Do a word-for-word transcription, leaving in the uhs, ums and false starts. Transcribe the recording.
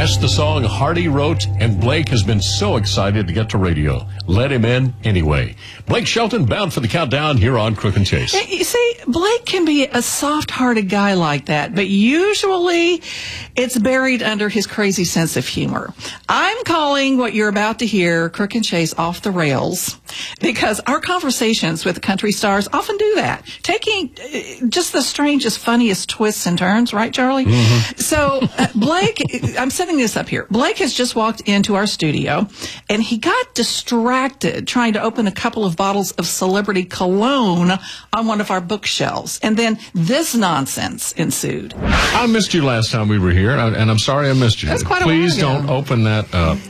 That's the song Hardy wrote, and Blake has been so excited to get to radio. Let him in anyway. Blake Shelton bound for the countdown here on Crook and Chase. You see, Blake can be a soft-hearted guy like that, but usually it's buried under his crazy sense of humor. I'm calling what you're about to hear, Crook and Chase, off the rails, because our conversations with country stars often do that, taking uh, just the strangest, funniest twists and turns, right, Charlie? Mm-hmm. So, uh, Blake, I'm setting this up here. Blake has just walked into our studio, and he got distracted trying to open a couple of bottles of celebrity cologne on one of our bookshelves. And then this nonsense ensued. I missed you last time we were here, and I'm sorry I missed you. That's quite a Please while ago. don't open that up.